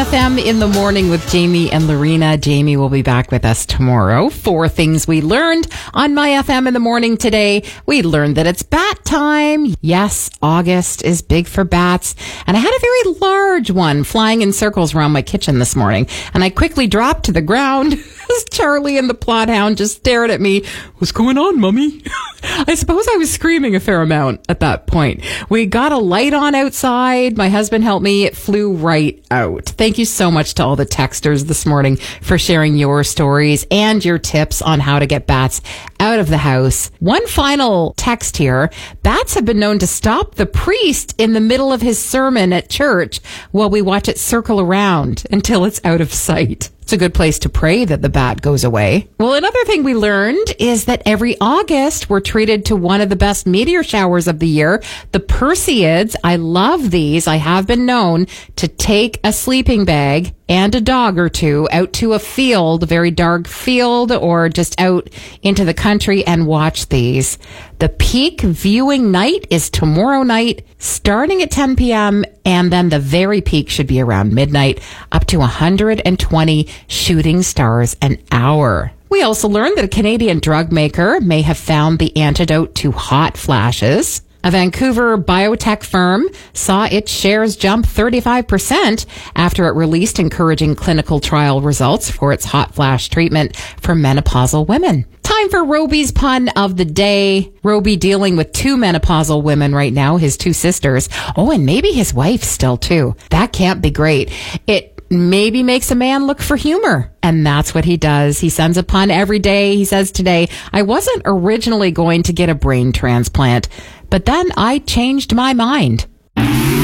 FM in the morning with Jamie and Lorena. Jamie will be back with us tomorrow. 4 things we learned on My FM in the morning today. We learned that it's bat time. Yes, August is big for bats. And I had a very large one flying in circles around my kitchen this morning. And I quickly dropped to the ground as Charlie and the Plothound just stared at me. What's going on, Mummy? I suppose I was screaming a fair amount at that point. We got a light on outside. My husband helped me. It flew right out. Thank you so much to all the texters this morning for sharing your stories and your tips on how to get bats out of the house. One final text here. Bats have been known to stop the priest in the middle of his sermon at church while we watch it circle around until it's out of sight. It's a good place to pray that the bat goes away. Well, another thing we learned is that every August we're treated to one of the best meteor showers of the year, the Perseids. I love these. I have been known to take a sleeping bag and a dog or two out to a field, a very dark field, or just out into the country and watch these. The peak viewing night is tomorrow night, starting at 10 p.m., and then the very peak should be around midnight, up to 120 shooting stars an hour. We also learned that a Canadian drug maker may have found the antidote to hot flashes. A Vancouver biotech firm saw its shares jump 35% after it released encouraging clinical trial results for its hot flash treatment for menopausal women. Time for Roby's pun of the day. Roby dealing with 2 menopausal women right now, his 2 sisters. Oh, and maybe his wife still too. That can't be great. It maybe makes a man look for humor. And that's what he does. He sends a pun every day. He says today, I wasn't originally going to get a brain transplant, but then I changed my mind.